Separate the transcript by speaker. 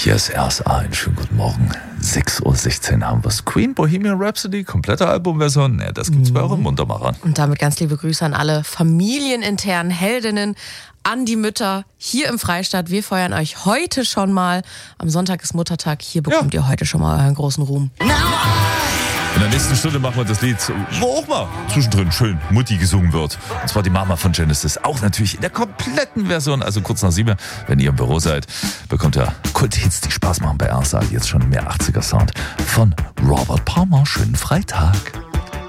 Speaker 1: Hier ist RSA, einen schönen guten Morgen. 6.16 Uhr haben wir es. Queen, Bohemian Rhapsody, komplette Albumversion. Ja, das gibt's bei euren Muntermachern.
Speaker 2: Und damit ganz liebe Grüße an alle familieninternen Heldinnen, an die Mütter hier im Freistaat. Wir feiern euch heute schon mal. Am Sonntag ist Muttertag. Hier bekommt ihr heute schon mal euren großen Ruhm.
Speaker 1: In der nächsten Stunde machen wir das Lied, wo auch mal zwischendrin schön Mutti gesungen wird. Und zwar die Mama von Genesis. Auch natürlich in der kompletten Version. Also kurz nach 7, wenn ihr im Büro seid, bekommt ihr Kult-Hits, die Spaß machen bei RSA. Jetzt schon mehr 80er Sound von Robert Palmer. Schönen Freitag.